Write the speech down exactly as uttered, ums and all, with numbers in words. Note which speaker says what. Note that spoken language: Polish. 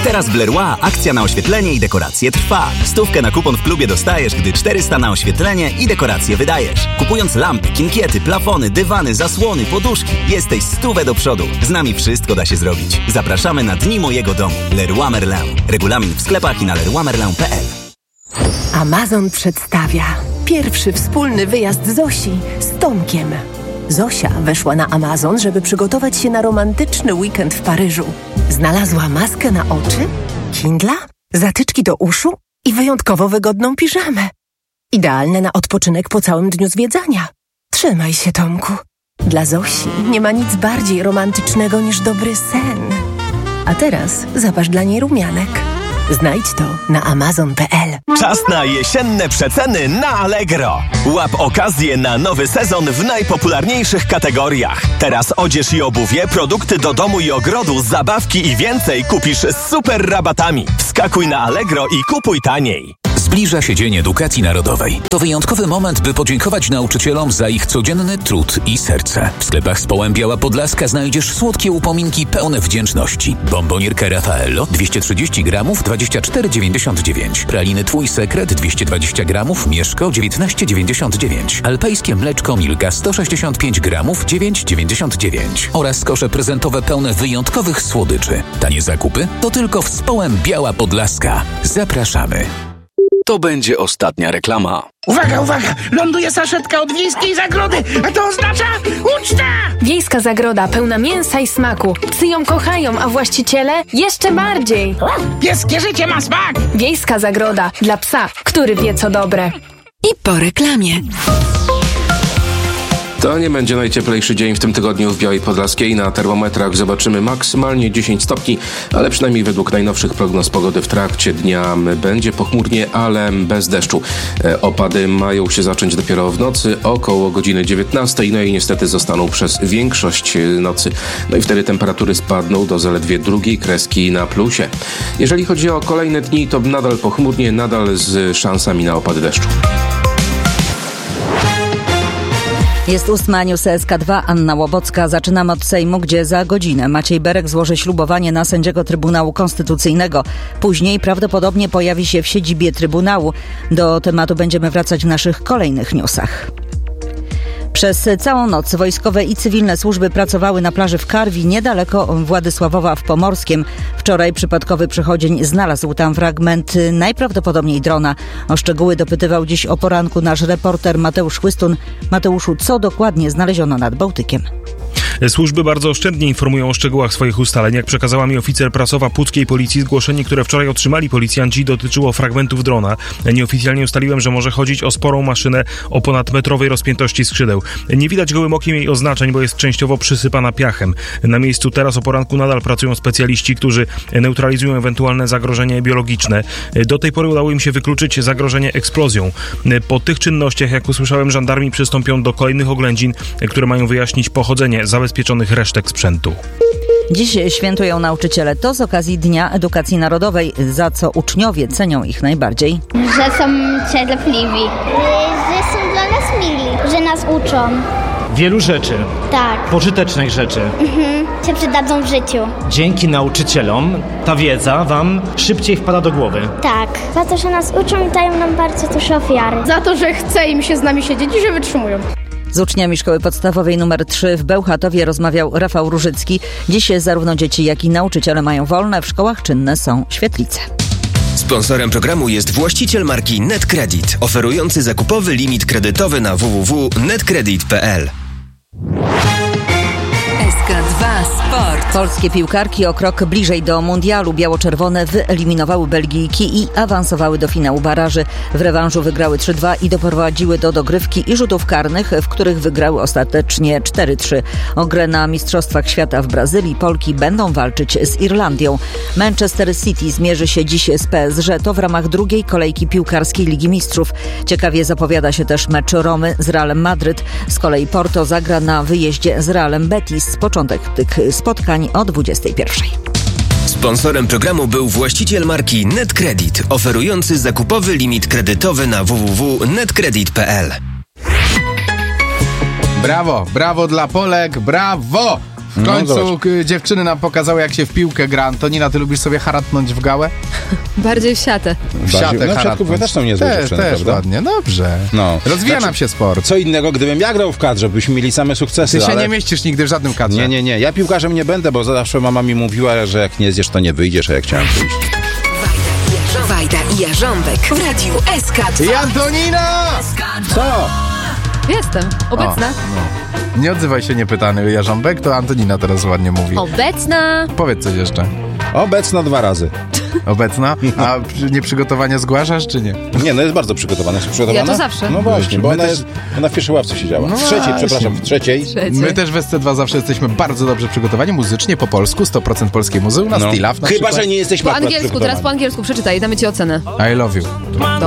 Speaker 1: Teraz w Leroy akcja na oświetlenie i dekoracje trwa. Stówkę na kupon w klubie dostajesz, gdy czterysta na oświetlenie i dekoracje wydajesz. Kupując lampy, kinkiety, plafony, dywany, zasłony, poduszki, jesteś stówę do przodu. Z nami wszystko da się zrobić. Zapraszamy na Dni Mojego Domu. Leroy Merlin. Regulamin w sklepach i na leroy merlin kropka p l.
Speaker 2: Amazon przedstawia pierwszy wspólny wyjazd Zosi z Tomkiem. Zosia weszła na Amazon, żeby przygotować się na romantyczny weekend w Paryżu. Znalazła maskę na oczy, Kindla, zatyczki do uszu i wyjątkowo wygodną piżamę. Idealne na odpoczynek po całym dniu zwiedzania. Trzymaj się, Tomku. Dla Zosi nie ma nic bardziej romantycznego niż dobry sen. A teraz zapasz dla niej rumianek. Znajdź to na amazon kropka p l.
Speaker 3: Czas na jesienne przeceny na Allegro. Łap okazję na nowy sezon w najpopularniejszych kategoriach. Teraz odzież i obuwie, produkty do domu i ogrodu, zabawki i więcej kupisz z super rabatami. Wskakuj na Allegro i kupuj taniej.
Speaker 4: Zbliża się Dzień Edukacji Narodowej. To wyjątkowy moment, by podziękować nauczycielom za ich codzienny trud i serce. W sklepach z Połem Biała Podlaska znajdziesz słodkie upominki pełne wdzięczności. Bombonierka Raffaello dwieście trzydzieści gramów dwadzieścia cztery dziewięćdziesiąt dziewięć. Praliny Twój Sekret dwieście dwadzieścia gramów Mieszko dziewiętnaście dziewięćdziesiąt dziewięć. Alpejskie mleczko Milka sto sześćdziesiąt pięć gramów dziewięć dziewięćdziesiąt dziewięć. Oraz kosze prezentowe pełne wyjątkowych słodyczy. Tanie zakupy to tylko w Połem Biała Podlaska. Zapraszamy.
Speaker 5: To będzie ostatnia reklama.
Speaker 6: Uwaga, uwaga! Ląduje saszetka od Wiejskiej Zagrody, a to oznacza uczta!
Speaker 7: Wiejska Zagroda pełna mięsa i smaku. Psy ją kochają, a właściciele jeszcze bardziej.
Speaker 6: Pieskie życie ma smak!
Speaker 7: Wiejska Zagroda dla psa, który wie co dobre.
Speaker 2: I po reklamie.
Speaker 8: To nie będzie najcieplejszy dzień w tym tygodniu w Białej Podlaskiej. Na termometrach zobaczymy maksymalnie dziesięć stopni, ale przynajmniej według najnowszych prognoz pogody w trakcie dnia będzie pochmurnie, ale bez deszczu. Opady mają się zacząć dopiero w nocy około godziny dziewiętnastej, no i niestety zostaną przez większość nocy. No i wtedy temperatury spadną do zaledwie drugiej kreski na plusie. Jeżeli chodzi o kolejne dni, to nadal pochmurnie, nadal z szansami na opady deszczu.
Speaker 9: Jest ósma, news S K dwa, Anna Łobocka. Zaczynamy od Sejmu, gdzie za godzinę Maciej Berek złoży ślubowanie na sędziego Trybunału Konstytucyjnego. Później prawdopodobnie pojawi się w siedzibie Trybunału. Do tematu będziemy wracać w naszych kolejnych newsach. Przez całą noc wojskowe i cywilne służby pracowały na plaży w Karwi, niedaleko Władysławowa w Pomorskiem. Wczoraj przypadkowy przechodzień znalazł tam fragment najprawdopodobniej drona. O szczegóły dopytywał dziś o poranku nasz reporter Mateusz Chłystun. Mateuszu, co dokładnie znaleziono nad Bałtykiem?
Speaker 10: Służby bardzo oszczędnie informują o szczegółach swoich ustaleń. Jak przekazała mi oficer prasowa puckiej policji, zgłoszenie, które wczoraj otrzymali policjanci, dotyczyło fragmentów drona. Nieoficjalnie ustaliłem, że może chodzić o sporą maszynę o ponadmetrowej rozpiętości skrzydeł. Nie widać gołym okiem jej oznaczeń, bo jest częściowo przysypana piachem. Na miejscu teraz o poranku nadal pracują specjaliści, którzy neutralizują ewentualne zagrożenie biologiczne. Do tej pory udało im się wykluczyć zagrożenie eksplozją. Po tych czynnościach, jak usłyszałem, żandarmi przystąpią do kolejnych oględzin, które mają wyjaśnić pochodzenie zabezpieczonych resztek sprzętu.
Speaker 9: Dziś świętują nauczyciele. To z okazji Dnia Edukacji Narodowej. Za co uczniowie cenią ich najbardziej?
Speaker 11: Że są cierpliwi. Że są dla nas mili. Że nas uczą.
Speaker 12: Wielu rzeczy.
Speaker 11: Tak.
Speaker 12: Pożytecznych rzeczy.
Speaker 11: Mhm. Się przydadzą w życiu.
Speaker 12: Dzięki nauczycielom ta wiedza wam szybciej wpada do głowy.
Speaker 11: Tak. Za to, że nas uczą i dają nam bardzo dużo ofiary.
Speaker 13: Za to, że chce im się z nami siedzieć i że wytrzymują.
Speaker 9: Z uczniami szkoły podstawowej numer trzy w Bełchatowie rozmawiał Rafał Różycki. Dziś zarówno dzieci, jak i nauczyciele mają wolne. W szkołach czynne są świetlice.
Speaker 3: Sponsorem programu jest właściciel marki NetCredit, oferujący zakupowy limit kredytowy na w w w kropka netcredit kropka p l.
Speaker 2: S K dwa Sport.
Speaker 9: Polskie piłkarki o krok bliżej do mundialu. Biało-czerwone wyeliminowały Belgijki i awansowały do finału baraży. W rewanżu wygrały trzy dwa i doprowadziły do dogrywki i rzutów karnych, w których wygrały ostatecznie cztery trzy. O grę na Mistrzostwach Świata w Brazylii Polki będą walczyć z Irlandią. Manchester City zmierzy się dziś z P S G. To w ramach drugiej kolejki piłkarskiej Ligi Mistrzów. Ciekawie zapowiada się też mecz Romy z Realem Madryt. Z kolei Porto zagra na wyjeździe z Realem Betis. Początek tych spotkań o dwudziestej pierwszej.
Speaker 3: Sponsorem programu był właściciel marki NetCredit, oferujący zakupowy limit kredytowy na w w w kropka netcredit kropka p l.
Speaker 14: Brawo, brawo dla Polek, brawo! W końcu
Speaker 15: No,
Speaker 14: k- dziewczyny nam pokazały, jak się w piłkę gra. Antonina, ty lubisz sobie haratnąć w gałę?
Speaker 16: Bardziej w siatę.
Speaker 14: W siatę
Speaker 15: No w siatku
Speaker 14: haratnąć.
Speaker 15: też są niezłe
Speaker 14: Też,
Speaker 15: dziewczyny,
Speaker 14: też
Speaker 15: prawda?
Speaker 14: ładnie, dobrze.
Speaker 15: No.
Speaker 14: Rozwija
Speaker 15: Znaczy,
Speaker 14: nam się sport.
Speaker 15: Co innego, gdybym ja grał w kadrze, byśmy mieli same sukcesy,
Speaker 14: Ty się
Speaker 15: ale...
Speaker 14: nie mieścisz nigdy w żadnym kadrze.
Speaker 15: Nie, nie, nie. Ja piłkarzem nie będę, bo zawsze mama mi mówiła, że jak nie zjesz, to nie wyjdziesz, a ja chciałem wyjść.
Speaker 17: Wajda i Jarząbek w Radiu S K dwa.
Speaker 14: I Antonina!
Speaker 15: Co?
Speaker 16: Jestem. Obecna.
Speaker 14: O, no. Nie odzywaj się niepytany, Jarząbek, to Antonina teraz ładnie mówi.
Speaker 16: Obecna.
Speaker 14: Powiedz coś jeszcze.
Speaker 15: Obecna dwa razy.
Speaker 14: Obecna? A nieprzygotowanie zgłaszasz, czy nie?
Speaker 15: Nie, no jest bardzo przygotowana. Jest przygotowana?
Speaker 16: Ja to zawsze.
Speaker 15: No właśnie, bo
Speaker 14: My
Speaker 15: ona,
Speaker 14: też-
Speaker 15: jest, ona w pierwszej ławce siedziała.
Speaker 14: No
Speaker 15: w trzeciej,
Speaker 14: właśnie.
Speaker 15: przepraszam, w trzeciej.
Speaker 14: My też w S C dwa zawsze jesteśmy bardzo dobrze przygotowani, muzycznie, po polsku, sto procent polskie muzy, u nas
Speaker 15: No.
Speaker 14: Stilaw na
Speaker 15: Chyba,
Speaker 14: przykład.
Speaker 15: że nie jesteśmy
Speaker 16: Po
Speaker 15: akurat
Speaker 16: angielsku,
Speaker 15: przygotowani.
Speaker 16: teraz po angielsku przeczytaj, damy ci ocenę.
Speaker 14: I love you.